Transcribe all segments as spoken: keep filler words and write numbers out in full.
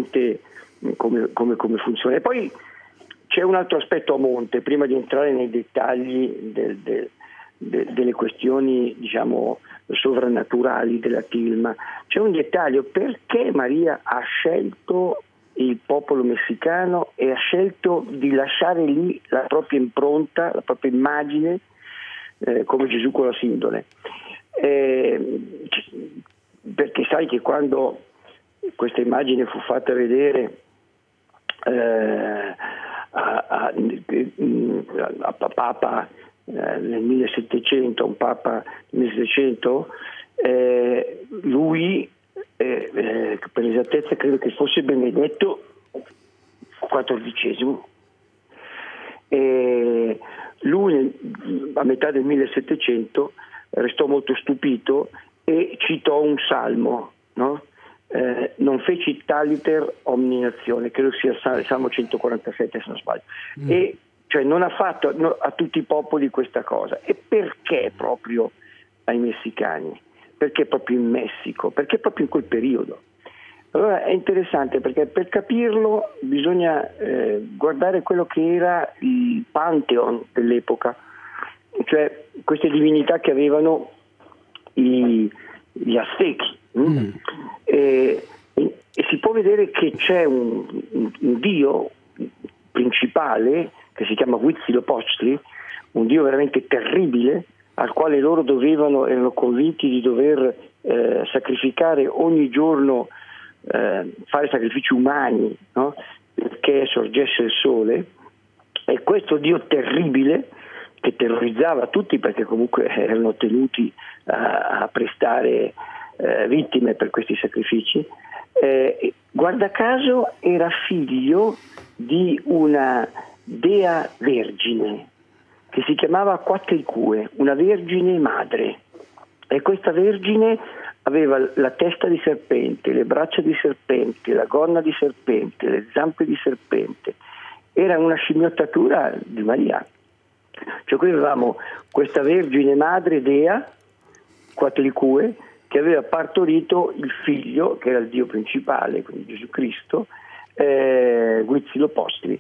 esattamente come, come, come funziona. E poi c'è un altro aspetto a monte, prima di entrare nei dettagli del, del, de, delle questioni, diciamo, sovrannaturali della tilma. C'è un dettaglio: perché Maria ha scelto il popolo messicano e ha scelto di lasciare lì la propria impronta, la propria immagine, eh, come Gesù con la sindone. Eh, perché sai che quando questa immagine fu fatta vedere eh, a, a, a, a Papa eh, nel millesettecento, un Papa nel millesettecento, eh, lui eh, eh, per esattezza credo che fosse Benedetto quattordicesimo, e lui a metà del millesettecento restò molto stupito e citò un salmo, no? Eh, non feci taliter omni nazione, credo sia il Salmo centoquarantasette se non sbaglio, mm. e cioè non ha fatto no, a tutti i popoli questa cosa. E perché proprio ai messicani? Perché proprio in Messico? Perché proprio in quel periodo? Allora è interessante, perché per capirlo bisogna eh, guardare quello che era il pantheon dell'epoca, cioè queste divinità che avevano i, gli Aztechi. Mm. E, e, e si può vedere che c'è un, un, un dio principale che si chiama Huitzilopochtli, un dio veramente terribile, al quale loro dovevano, erano convinti di dover eh, sacrificare ogni giorno, eh, fare sacrifici umani, no? Perché sorgesse il sole. E questo dio terribile, che terrorizzava tutti perché comunque erano tenuti a, a prestare eh, vittime per questi sacrifici, eh, guarda caso era figlio di una dea vergine che si chiamava Coatlicue, una vergine madre, e questa vergine aveva la testa di serpente, le braccia di serpente, la gonna di serpente, le zampe di serpente. Era una scimmiottatura di Maria. Cioè qui avevamo questa vergine madre dea, Coatlicue, che aveva partorito il figlio, che era il dio principale, quindi Gesù Cristo, eh, Huitzilopochtli.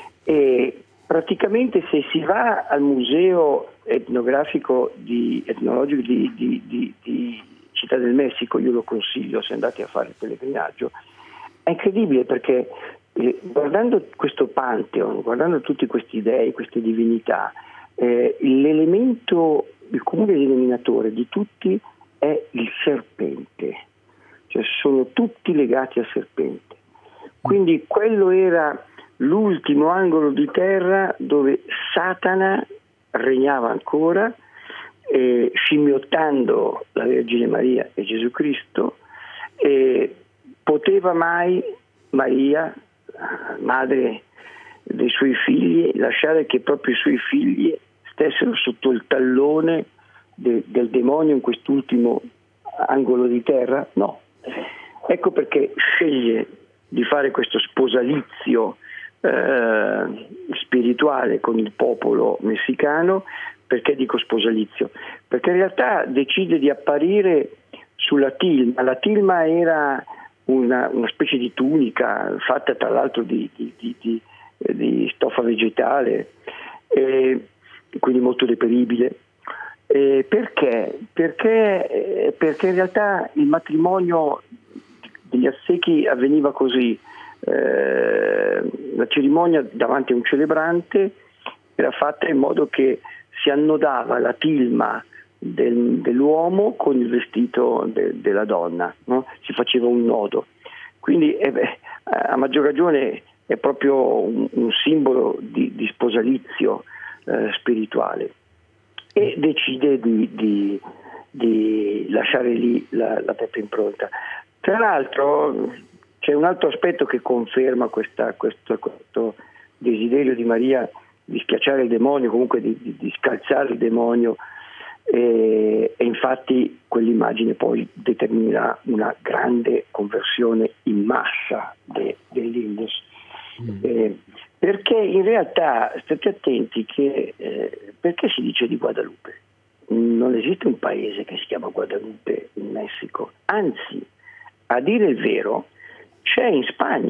E praticamente se si va al museo etnografico di, etnologico di, di, di, di Città del Messico, io lo consiglio se andate a fare il pellegrinaggio, è incredibile perché eh, guardando questo pantheon, guardando tutti questi dei, queste divinità, eh, l'elemento, il comune denominatore di tutti è il serpente, cioè sono tutti legati al serpente. Quindi quello era l'ultimo angolo di terra dove Satana regnava ancora, eh, scimmiottando la Vergine Maria e Gesù Cristo. E poteva mai Maria, madre dei suoi figli, lasciare che proprio i suoi figli stessero sotto il tallone de, del demonio in quest'ultimo angolo di terra? No. Ecco perché sceglie di fare questo sposalizio eh, spirituale con il popolo messicano. Perché dico sposalizio? Perché in realtà decide di apparire sulla tilma. La tilma era una, una specie di tunica fatta tra l'altro di, di, di, di, di stoffa vegetale, eh, quindi molto reperibile. Eh, perché? Perché? Perché in realtà il matrimonio degli Aztechi avveniva così: eh, la cerimonia davanti a un celebrante era fatta in modo che si annodava la tilma del, dell'uomo con il vestito de, della donna, no? Si faceva un nodo. Quindi eh beh, a maggior ragione è proprio un, un simbolo di, di sposalizio eh, spirituale. E decide di, di, di lasciare lì la, la propria impronta. Tra l'altro c'è un altro aspetto che conferma questa, questo, questo desiderio di Maria di schiacciare il demonio, comunque di, di, di scalzare il demonio, e, e infatti quell'immagine poi determinerà una grande conversione in massa de, dell'Indus. Mm. Eh, perché in realtà state attenti che eh, perché si dice di Guadalupe? Non esiste un paese che si chiama Guadalupe in Messico, anzi, a dire il vero, c'è in Spagna